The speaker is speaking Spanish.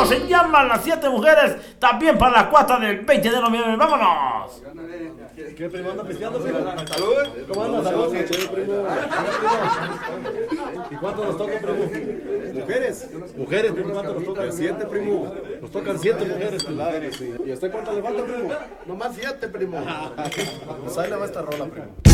vámonos, se llaman las 7 mujeres, también para la cuarta del 20 de noviembre, vámonos. ¿Qué primo anda pisteando, primo? Salud. ¿Cómo anda? Salud, primo. ¿Y cuánto nos toca, primo? Mujeres. Mujeres, primo, ¿cuánto nos toca? 7, primo. Nos tocan 7 mujeres, primo. ¿Y a usted cuánto le falta, primo? Nomás 7, primo. Pues ahí le va esta rola, primo.